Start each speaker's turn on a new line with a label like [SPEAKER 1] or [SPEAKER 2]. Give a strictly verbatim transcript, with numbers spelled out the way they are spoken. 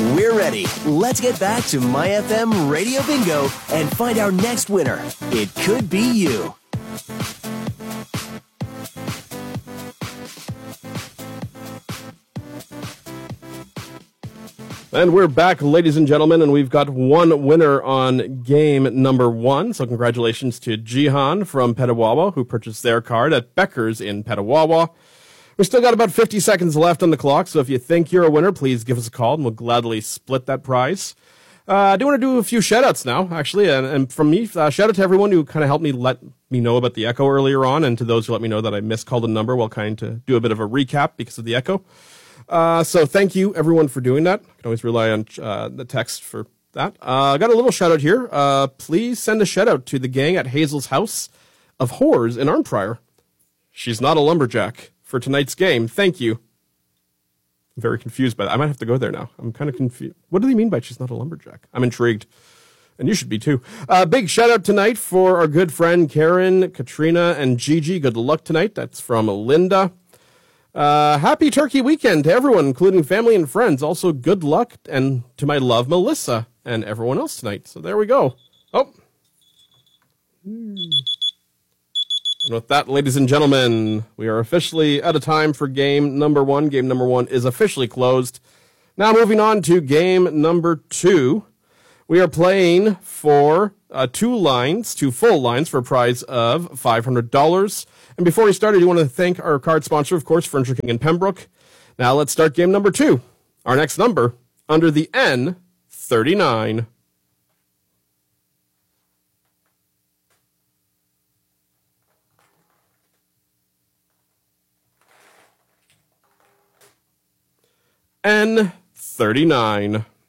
[SPEAKER 1] We're ready. Let's get back to My F M Radio Bingo and find our next winner. It could be you.
[SPEAKER 2] And we're back, ladies and gentlemen, and we've got one winner on game number one. So congratulations to Jihan from Petawawa, who purchased their card at Becker's in Petawawa. We've still got about fifty seconds left on the clock, so if you think you're a winner, please give us a call, and we'll gladly split that prize. Uh, I do want to do a few shout-outs now, actually, and, and from me, uh, shout-out to everyone who kind of helped me let me know about the Echo earlier on, and to those who let me know that I miscalled a number, we'll kind of do a bit of a recap because of the Echo. Uh, so thank you, everyone, for doing that. You can always rely on uh, the text for that. I uh, got a little shout-out here. Uh, please send a shout-out to the gang at Hazel's House of Horrors in Arnprior. She's not a lumberjack for tonight's game. Thank you. I'm very confused by that. I might have to go there now. I'm kind of confused. What do they mean by she's not a lumberjack? I'm intrigued. And you should be, too. Uh, big shout-out tonight for our good friend Karen, Katrina, and Gigi. Good luck tonight. That's from Linda. Uh, happy turkey weekend to everyone, including family and friends. Also, good luck and to my love, Melissa, and everyone else tonight. So there we go. Oh. And with that, ladies and gentlemen, we are officially out of time for game number one. Game number one is officially closed. Now moving on to game number two. We are playing for uh, two lines, two full lines for a prize of five hundred dollars. And before we start, I do want to thank our card sponsor, of course, Furniture King in Pembroke. Now let's start game number two. Our next number, under the N thirty-nine. N thirty-nine.